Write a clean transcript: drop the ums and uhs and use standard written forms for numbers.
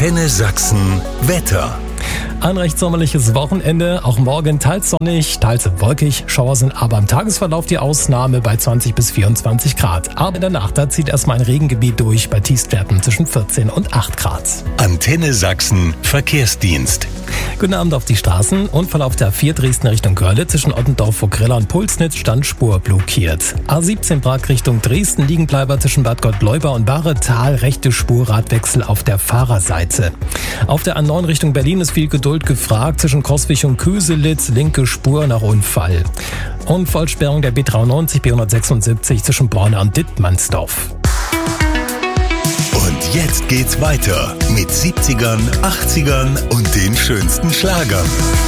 Antenne Sachsen Wetter. Ein recht sommerliches Wochenende, auch morgen teils sonnig, teils wolkig. Schauer sind aber im Tagesverlauf die Ausnahme bei 20 bis 24 Grad. Aber in der Nacht, da zieht erstmal ein Regengebiet durch bei Tiefstwerten zwischen 14 und 8 Grad. Antenne Sachsen Verkehrsdienst. Guten Abend auf die Straßen. Unfall auf der A4 Dresden Richtung Görle zwischen Ottendorf, Vogrilla und Pulsnitz, Standspur blockiert. A17 Prag Richtung Dresden, Liegenbleiber zwischen Bad Gottleuba und Bahretal, rechte Spur, Radwechsel auf der Fahrerseite. Auf der A9 Richtung Berlin ist viel Geduld gefragt zwischen Coswig und Köselitz, linke Spur nach Unfall. Und Vollsperrung der B93, B176 zwischen Borna und Dittmannsdorf. Und jetzt geht's weiter mit 70ern, 80ern und den schönsten Schlagern.